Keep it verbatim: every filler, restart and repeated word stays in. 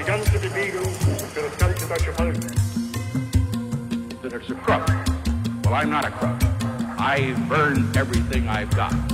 die ganze Bewegung für das ganze deutsche Volk. That it's a crook. Well, I'm not a crook. I've earned everything I've got.